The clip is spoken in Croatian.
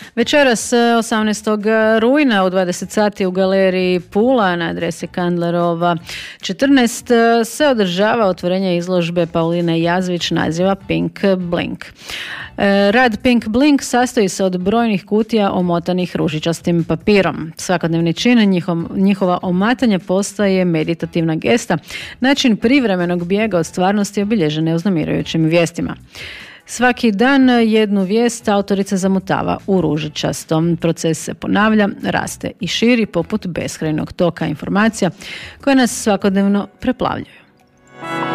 Večeras 18. rujna u 20 sati u galeriji Pula na adresi Kandlerova 14 se održava otvorenje izložbe Pauline Jazvić naziva Pink Blink. Rad Pink Blink sastoji se od brojnih kutija omotanih ružičastim papirom. Svakodnevni čin njihova omatanja postaje meditativna gesta, način privremenog bijega od stvarnosti obilježene uznemirujućim vijestima. Svaki dan jednu vijest autorica zamotava u ružičastom. Proces se ponavlja, raste i širi poput beskrajnog toka informacija koje nas svakodnevno preplavljuju.